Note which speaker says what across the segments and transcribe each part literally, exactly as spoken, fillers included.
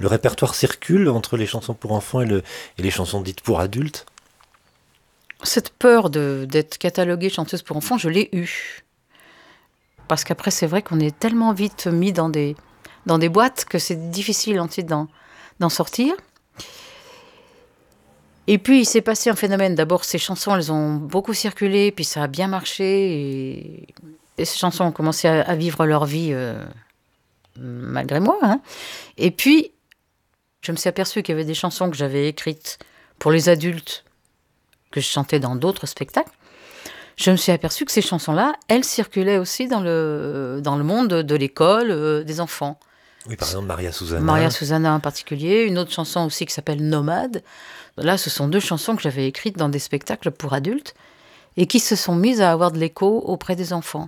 Speaker 1: Le répertoire circule entre les chansons pour enfants et, le, et les chansons dites pour adultes?
Speaker 2: Cette peur de, d'être cataloguée chanteuse pour enfants, je l'ai eue. Parce qu'après, c'est vrai qu'on est tellement vite mis dans des, dans des boîtes que c'est difficile ensuite d'en, d'en sortir. Et puis, il s'est passé un phénomène. D'abord, ces chansons, elles ont beaucoup circulé, puis ça a bien marché. Et, et ces chansons ont commencé à, à vivre leur vie euh, malgré moi. Hein. Et puis, je me suis aperçue qu'il y avait des chansons que j'avais écrites pour les adultes, que je chantais dans d'autres spectacles. Je me suis aperçue que ces chansons-là, elles circulaient aussi dans le, dans le monde de l'école, euh, des enfants.
Speaker 1: Oui, par exemple, Maria Susana.
Speaker 2: Maria Susana en particulier. Une autre chanson aussi qui s'appelle Nomade. Là, ce sont deux chansons que j'avais écrites dans des spectacles pour adultes et qui se sont mises à avoir de l'écho auprès des enfants.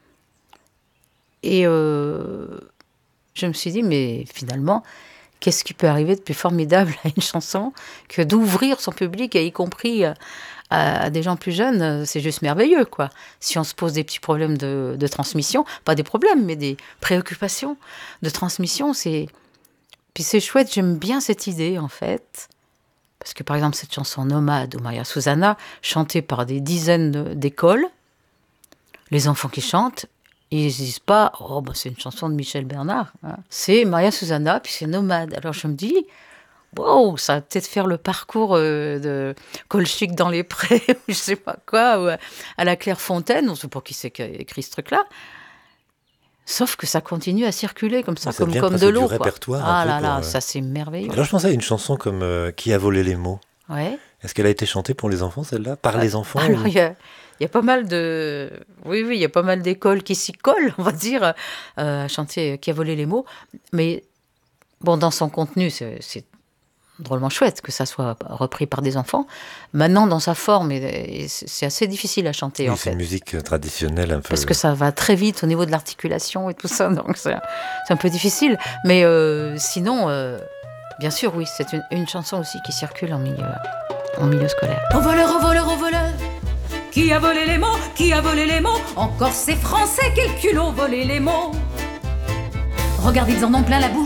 Speaker 2: Et euh, je me suis dit, mais finalement, qu'est-ce qui peut arriver de plus formidable à une chanson que d'ouvrir son public, et y compris à, à des gens plus jeunes? C'est juste merveilleux, quoi. Si on se pose des petits problèmes de, de transmission, pas des problèmes, mais des préoccupations de transmission, c'est... Puis c'est chouette, j'aime bien cette idée, en fait. Parce que, par exemple, cette chanson Nomade ou Maria Susana, chantée par des dizaines d'écoles, les enfants qui chantent, ils ne disent pas « Oh, bah, c'est une chanson de Michel Bernard. Hein. » C'est Maria Susana, puis c'est Nomade. Alors je me dis « Wow, ça va peut-être faire le parcours euh, de Colchic dans les prés, ou je ne sais pas quoi, ou à la Clairefontaine. » On ne sait pas qui c'est qui a écrit ce truc-là. Sauf que ça continue à circuler comme ça, ça comme, comme de l'eau.
Speaker 1: Du répertoire,
Speaker 2: ah
Speaker 1: un
Speaker 2: là
Speaker 1: peu
Speaker 2: là,
Speaker 1: pour,
Speaker 2: ça c'est merveilleux.
Speaker 1: Alors je pensais à une chanson comme euh, Qui a volé les mots.
Speaker 2: Ouais.
Speaker 1: Est-ce qu'elle a été chantée pour les enfants, celle-là? Par ah, les enfants?
Speaker 2: Alors
Speaker 1: ou...
Speaker 2: il y a, il y a pas mal de... Oui, oui, il y a pas mal d'écoles qui s'y collent, on va dire, euh, à chanter Qui a volé les mots. Mais bon, dans son contenu, c'est... c'est drôlement chouette que ça soit repris par des enfants. Maintenant, dans sa forme, c'est assez difficile à chanter,
Speaker 1: oui,
Speaker 2: en
Speaker 1: c'est
Speaker 2: fait.
Speaker 1: une musique traditionnelle un peu...
Speaker 2: Parce que ça va très vite au niveau de l'articulation et tout ça, donc c'est, c'est un peu difficile. Mais euh, sinon, euh, bien sûr, oui, c'est une, une chanson aussi qui circule en milieu, en milieu scolaire.
Speaker 3: Au voleur, au voleur, au voleur, qui a volé les mots, qui a volé les mots, encore ces Français, quel culot volé les mots. Regarde, ils en ont plein la bouche.